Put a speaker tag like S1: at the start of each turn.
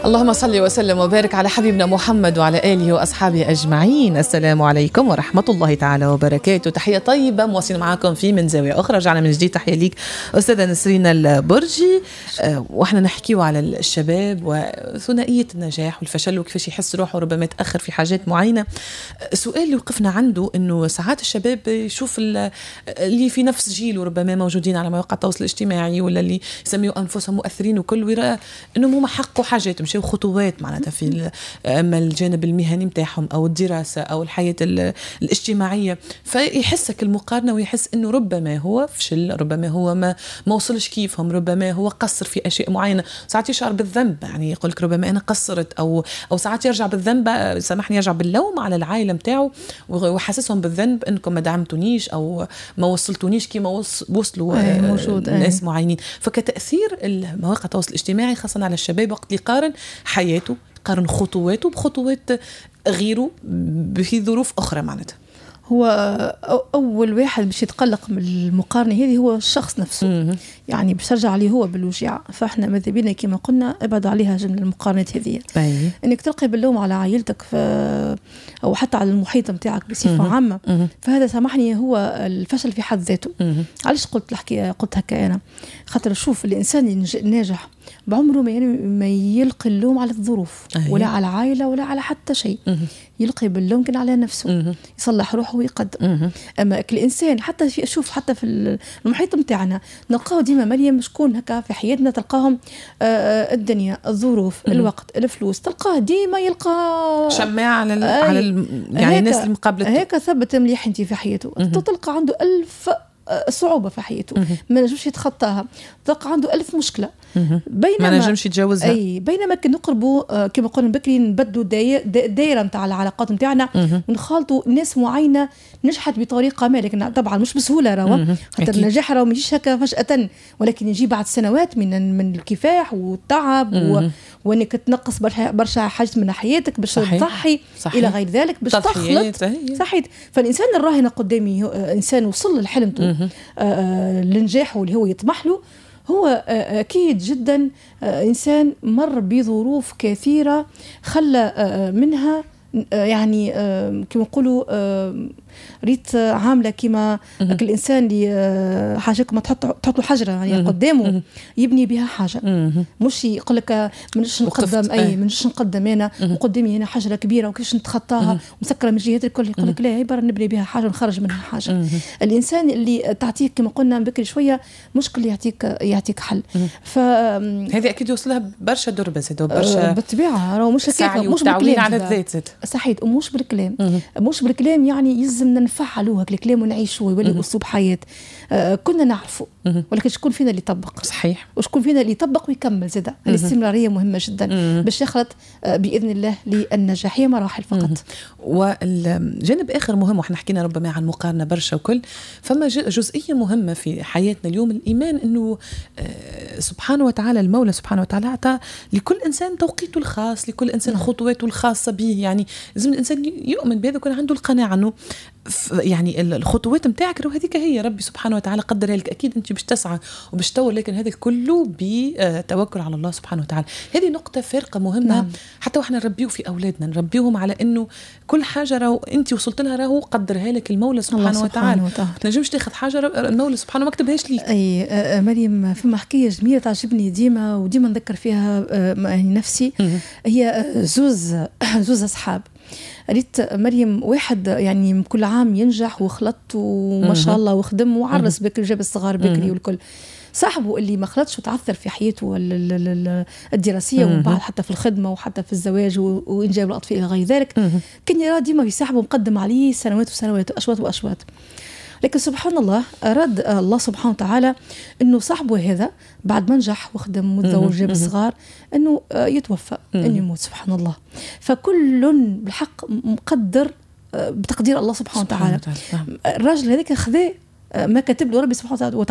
S1: اللهم صل وسلم وبارك على حبيبنا محمد وعلى آله وأصحابه أجمعين. السلام عليكم ورحمة الله تعالى وبركاته. تحية طيبة مواصلين معاكم في من زاوية أخرى. رجعنا من جديد. تحية ليك أستاذة نسرين البرجي. وإحنا نحكيوا على الشباب وثنائية النجاح والفشل وكيفاش يحس روحه ربما يتأخر في حاجات معينة. السؤال اللي وقفنا عنده إنه ساعات الشباب يشوف اللي في نفس جيله ربما موجودين على مواقع التواصل الاجتماعي ولا اللي يسميوا أنفسهم مؤثرين وكل، ويرى إنهم هم حققوا حاجات مشيوا خطوات معناتها في اما الجانب المهني متاعهم او الدراسه او الحياه الاجتماعيه، فيحسك المقارنه ويحس انه ربما هو فشل، ربما هو ما وصلش كيفهم، ربما هو قصر في اشياء معينه. ساعات يشعر بالذنب، يعني يقول لك ربما انا قصرت، او ساعات يرجع بالذنب، سامحني، يرجع باللوم على العائله متاعه ويحسسهم بالذنب انكم ما دعمتونيش او ما وصلتونيش كيما وصلوا ناس معينين. فكتاثير المواقع التواصل الاجتماعي خاصه على الشباب وقت يقارن حياته، يقارن خطواته بخطوات غيره في ظروف أخرى معناتها.
S2: هو أول واحد باش يتقلق من المقارنة هذه هو الشخص نفسه. يعني باش ترجع عليه هو بالوجع. فإحنا ماذا بينا كما قلنا ابعد عليها جمل المقارنات هذه. إنك تلقي باللوم على عائلتك أو حتى على المحيط متاعك بصفة عامة، فهذا سامحني هو الفشل في حد ذاته. علاش قلت هكا أنا؟ خاطر شوف الإنسان الناجح بعمره ما يلقي اللوم على الظروف ولا على العائلة ولا على حتى شيء. يلقي باللوم كان على نفسه، يصلح روحه ويقدم. أما الإنسان حتى في المحيط متاعنا نلقاه ديما مريم شكون هكا في حياتنا، تلقاهم الدنيا، الظروف، الوقت، الفلوس، تلقاه ديما يلقى
S1: شماعة على يعني الناس اللي مقابلته
S2: هيك ثبت مليح انت في حياته. تلقى عنده 1000 صعوبة في حياته ما نجمش يتخطاها، تلقى عنده 1000 مشكلة
S1: بينما ما نجمش يتجاوزها.
S2: بينما كي نقربوا كما قلنا بكري نبدلوا الدائرة نتاع العلاقات نتاعنا ونخالطوا ناس معينة نجحت بطريقة ما، لكن طبعا مش بسهولة راهو، حتى النجاح راهو مايجيش هكا فجأة، ولكن يجي بعد سنوات من الكفاح والتعب وانك تنقص برشا حاجات من حياتك باش تضحي الى غير ذلك، باش تخلط. صحيح. فالانسان الراهن قدامي انسان وصل لحلمته لنجاحه اللي هو يطمح له، هو أكيد جدا إنسان مر بظروف كثيرة خلى منها يعني كما نقولوا ريت عامله كما الانسان اللي حاجه ما تحطوا حجره يعني قدامه يبني بها حاجه، مش يقول لك منش نقدم منش نقدم انا وقدامي هنا حجره كبيره وكيفاش نتخطاها ومسكره من جهات الكل، يقول لك لا هي برا نبني بها حاجه ونخرج منها حاجه. الانسان اللي تعطيك كما قلنا بكري شويه مشكل يعطيك حل.
S1: هذه اكيد يوصلها برشا دربه برشا
S2: بالطبيعه، راهو مش
S1: بالكلام على الذات
S2: صحيح، ومش بالكلام مش بالكلام، يعني يلزم نفعلوه هكا الكلام ونعيشوه ويولي اسلوب حياه كنا نعرفه، ولكن شكون فينا اللي يطبق؟ صحيح. وشكون فينا اللي يطبق ويكمل زاده. الاستمراريه مهمه جدا باش يخلط باذن الله للنجاح، هي مراحل فقط.
S1: والجانب اخر مهم، وحنا حكينا ربما عن مقارنه برشا وكل، فما جزئيه مهمه في حياتنا اليوم، الايمان انه سبحانه وتعالى المولى سبحانه وتعالى اعطى لكل انسان توقيته الخاص، لكل انسان خطواته الخاصه به. يعني لازم الانسان يؤمن بهذا ويكون عنده القناعه انه يعني الخطوات متاعك رو هذيك هي ربي سبحانه وتعالى قدرها لك. اكيد انت باش تسعى وباش تطور، لكن هذا كله بتوكل على الله سبحانه وتعالى. هذه نقطه فارقه مهمه. حتى واحنا نربيه في اولادنا، نربيهم على انه كل حاجه راهو انت وصلت لها راهو قدرها لك المولى سبحانه وتعالى. ما تنجمش تاخذ حاجه المولى سبحانه ما كتبهاش ليك.
S2: مريم فما حكايه جميله تعجبني ديما وديما نذكر فيها نفسي. هي زوز اصحاب. ريت مريم واحد يعني كل عام ينجح وخلط وما شاء الله وخدم وعرس بكري، جاب الصغار بكري والكل. صاحبه اللي ما خلطش وتعثر في حياته الدراسيه ومن بعد حتى في الخدمه وحتى في الزواج وانجاب الاطفال الى غير ذلك، كان يرى ديما في صاحبه مقدم عليه سنوات وسنوات، اشواط واشواط. لكن سبحان الله أراد الله سبحانه وتعالى أنه صاحبه هذا بعد ما نجح وخدم وتزوج جاب الصغار أنه يتوفى، أنه يموت. سبحان الله. فكل بالحق مقدر بتقدير الله سبحانه وتعالى. الراجل هذاك خذاه ما كتب له ربي سبحانه وتعالى